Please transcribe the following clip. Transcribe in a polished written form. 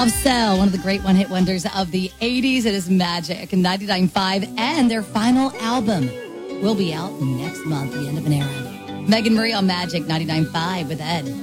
Soft Cell, one of the great one-hit wonders of the 80s. It is Magic 99.5, and their final album will be out next month, the end of an era. Megan Marie on Magic 99.5 with Ed.